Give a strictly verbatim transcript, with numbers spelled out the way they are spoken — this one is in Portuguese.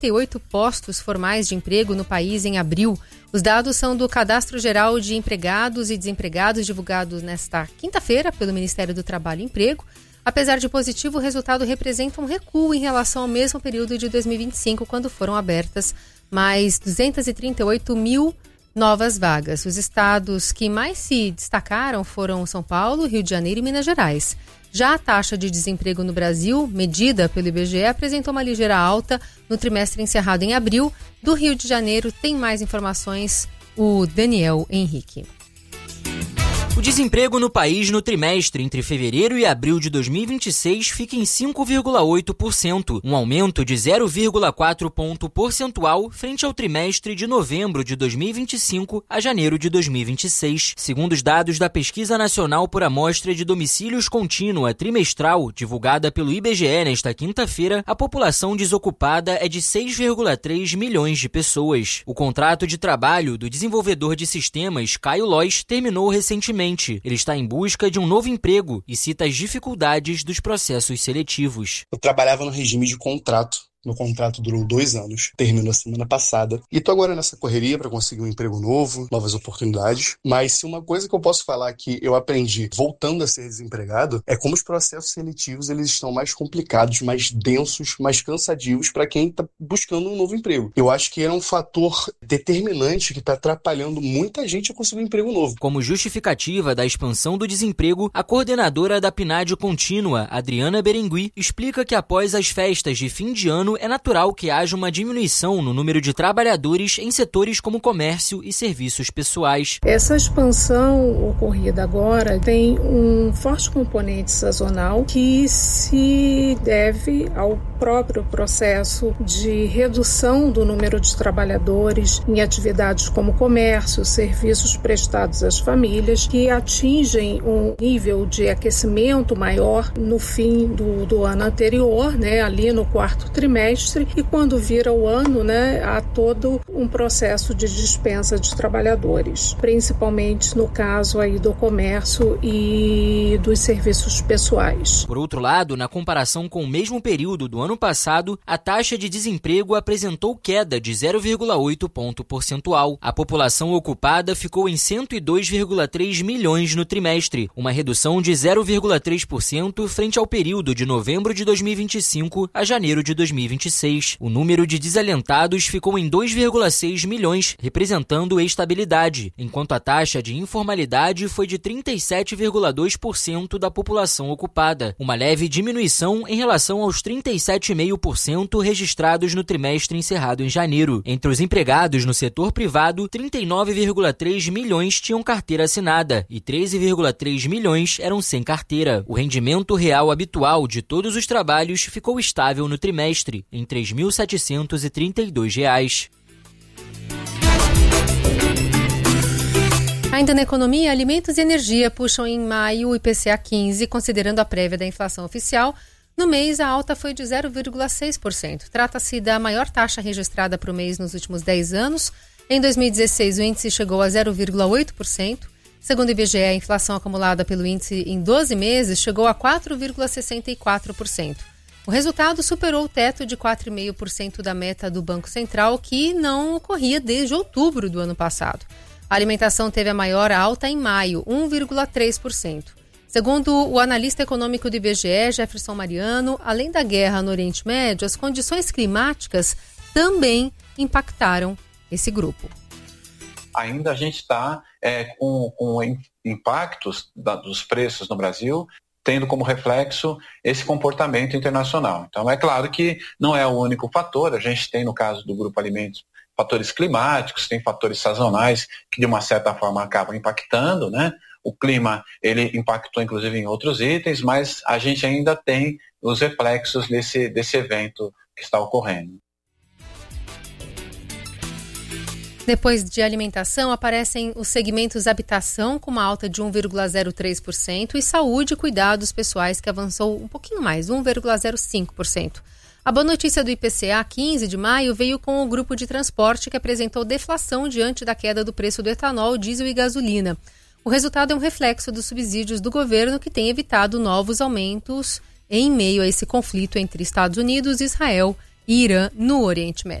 trinta e oito postos formais de emprego no país em abril. Os dados são do Cadastro Geral de Empregados e Desempregados, divulgado nesta quinta-feira pelo Ministério do Trabalho e Emprego. Apesar de positivo, o resultado representa um recuo em relação ao mesmo período de dois mil e vinte e cinco, quando foram abertas mais duzentos e trinta e oito mil novas vagas. Os estados que mais se destacaram foram São Paulo, Rio de Janeiro e Minas Gerais. Já a taxa de desemprego no Brasil, medida pelo I B G E, apresentou uma ligeira alta no trimestre encerrado em abril. Do Rio de Janeiro tem mais informações o Daniel Henrique. O desemprego no país no trimestre entre fevereiro e abril de dois mil e vinte e seis fica em cinco vírgula oito por cento, um aumento de zero vírgula quatro ponto percentual frente ao trimestre de novembro de dois mil e vinte e cinco a janeiro de dois mil e vinte e seis. Segundo os dados da Pesquisa Nacional por Amostra de Domicílios Contínua Trimestral, divulgada pelo I B G E nesta quinta-feira, a população desocupada é de seis vírgula três milhões de pessoas. O contrato de trabalho do desenvolvedor de sistemas, Caio Lois, terminou recentemente. Ele está em busca de um novo emprego e cita as dificuldades dos processos seletivos. Eu trabalhava no regime de contrato. Meu contrato durou dois anos, terminou a semana passada. E tô agora nessa correria para conseguir um emprego novo, novas oportunidades. Mas se uma coisa que eu posso falar que eu aprendi voltando a ser desempregado é como os processos seletivos eles estão mais complicados, mais densos, mais cansativos para quem está buscando um novo emprego. Eu acho que era um fator determinante que está atrapalhando muita gente a conseguir um emprego novo. Como justificativa da expansão do desemprego, a coordenadora da PNAD Contínua, Adriana Berengui, explica que após as festas de fim de ano é natural que haja uma diminuição no número de trabalhadores em setores como comércio e serviços pessoais. Essa expansão ocorrida agora tem um forte componente sazonal que se deve ao próprio processo de redução do número de trabalhadores em atividades como comércio, serviços prestados às famílias, que atingem um nível de aquecimento maior no fim do, do ano anterior, né, ali no quarto trimestre. E quando vira o ano, né, há todo um processo de dispensa de trabalhadores, principalmente no caso aí do comércio e dos serviços pessoais. Por outro lado, na comparação com o mesmo período do ano passado, a taxa de desemprego apresentou queda de zero vírgula oito ponto percentual. A população ocupada ficou em cento e dois vírgula três milhões no trimestre, uma redução de zero vírgula três por cento frente ao período de novembro de dois mil e vinte e cinco a janeiro de dois mil e vinte e seis. O número de desalentados ficou em dois vírgula seis milhões, representando estabilidade, enquanto a taxa de informalidade foi de trinta e sete vírgula dois por cento da população ocupada, uma leve diminuição em relação aos trinta e sete vírgula cinco por cento registrados no trimestre encerrado em janeiro. Entre os empregados no setor privado, trinta e nove vírgula três milhões tinham carteira assinada e treze vírgula três milhões eram sem carteira. O rendimento real habitual de todos os trabalhos ficou estável no trimestre, em três mil setecentos e trinta e dois reais. Ainda na economia, alimentos e energia puxam em maio o I P C A quinze, considerando a prévia da inflação oficial. No mês, a alta foi de zero vírgula seis por cento. Trata-se da maior taxa registrada para o mês nos últimos dez anos. Em dois mil e dezesseis, o índice chegou a zero vírgula oito por cento. Segundo o I B G E, a inflação acumulada pelo índice em doze meses chegou a quatro vírgula sessenta e quatro por cento. O resultado superou o teto de quatro vírgula cinco por cento da meta do Banco Central, que não ocorria desde outubro do ano passado. A alimentação teve a maior alta em maio, um vírgula três por cento. Segundo o analista econômico do I B G E, Jefferson Mariano, além da guerra no Oriente Médio, as condições climáticas também impactaram esse grupo. Ainda a gente está é, com, com impactos da, dos preços no Brasil, tendo como reflexo esse comportamento internacional. Então, é claro que não é o único fator. A gente tem, no caso do Grupo Alimentos, fatores climáticos, tem fatores sazonais que, de uma certa forma, acabam impactando, né? O clima, ele impactou, inclusive, em outros itens, mas a gente ainda tem os reflexos desse, desse evento que está ocorrendo. Depois de alimentação, aparecem os segmentos habitação, com uma alta de um vírgula zero três por cento, e saúde e cuidados pessoais, que avançou um pouquinho mais, um vírgula zero cinco por cento. A boa notícia do I P C A quinze de maio veio com o grupo de transporte, que apresentou deflação diante da queda do preço do etanol, diesel e gasolina. O resultado é um reflexo dos subsídios do governo, que tem evitado novos aumentos em meio a esse conflito entre Estados Unidos, Israel e Irã no Oriente Médio.